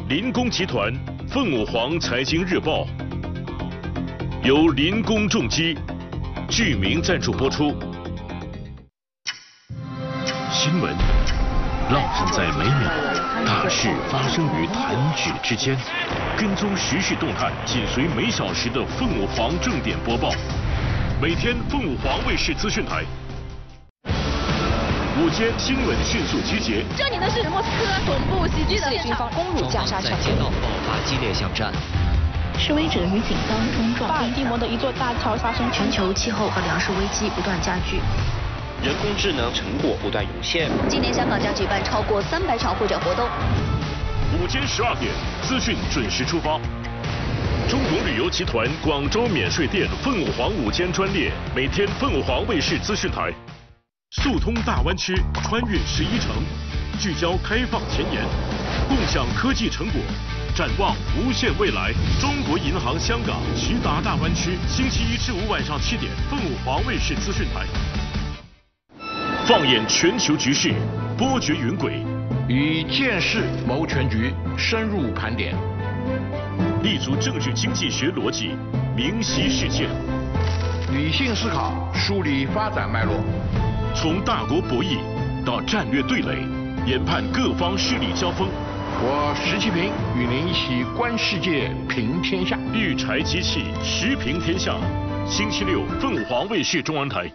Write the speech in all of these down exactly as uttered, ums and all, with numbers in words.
林工集团凤舞凰财经日报由林工重机志明赞助播出。新闻浪漫在每秒，大事发生于弹指之间。跟踪时事动态，紧随每小时的凤舞凰正点播报。每天凤舞凰卫视资讯台。午间新闻迅速集结。 这里的是莫斯科总部袭击的军方攻入加沙桥， 在街道爆发激烈巷战。 示威者与警方冲撞。 巴尔的摩的一座大桥发生。 全球气候和粮食危机不断加剧。 人工智能成果不断涌现。 今年香港将举办超过三百场会展活动。 午间十二点，资讯准时出发。中国旅游集团广州免税店凤舞凰午间专列，每天凤舞凰卫视资讯台。速通大湾区，穿越十一城，聚焦开放前沿，共享科技成果，展望无限未来。中国银行香港徐达大湾区，星期一至五晚上七点，凤舞凰卫视资讯台。放眼全球局势，波谲云轨， 以见识谋全局，深入盘点， 立足政治经济学逻辑，明晰事件， 理性思考，梳理发展脉络。 从大国博弈到战略对垒，研判各方势力交锋。 我石其平与您一起观世界，平天下。 育柴机器，时平天下。星期六，凤舞凰卫视中文台。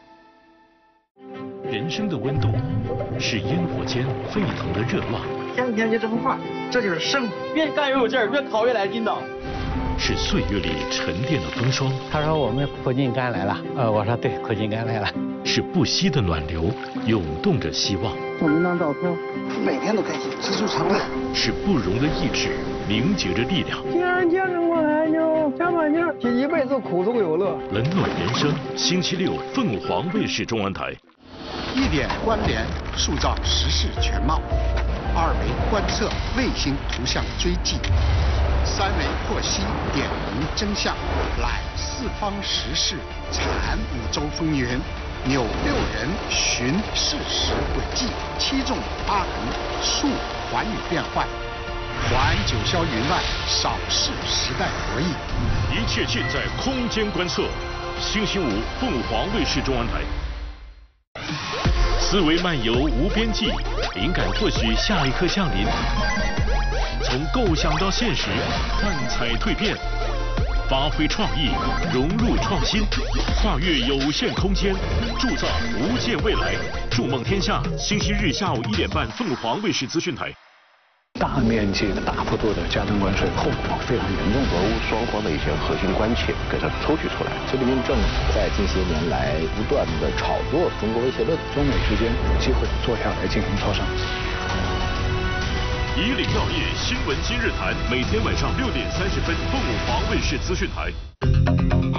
人生的温度是烟火间沸腾的热浪， 天天就这么快，这就是生活。 越干越有劲儿，越考越来劲道。 是岁月里沉淀的风霜。 他说我们苦尽甘来了，呃，我说对，苦尽甘来了。 是不息的暖流，涌动着希望。 送您张照片，每天都开心，知足常乐。 是不容的意志，凝结着力量。 既然坚持过来，就加把劲儿，一辈子苦中有乐。 冷暖人生，星期六，凤舞凰卫视中文台。 一点关联，塑造时事全貌；二维观测，卫星图像追迹；三维获悉，点明真相；来四方时事，产五洲风云；纽六人，寻事实轨迹；七纵八横，述寰宇变幻；环九霄云外，扫视时代博弈。 一切尽在空间观测。星期五，凤舞凰卫视中文台。思维漫游无边际，灵感或许下一刻降临。从构想到现实，幻彩蜕变，发挥创意，融入创新，跨越有限空间，铸造无限未来。筑梦天下，星期日下午一点半，凤舞凰卫视资讯台。 大面积的、大幅度的加征关税，后果非常严重。 俄乌双方的一些核心关切给它抽取出来。 习近平政府在近些年来不断的炒作中国威胁论， 中美之间有机会坐下来进行磋商。 以岭药业新闻今日谈，每天晚上六点三十分，凤舞凰卫视资讯台。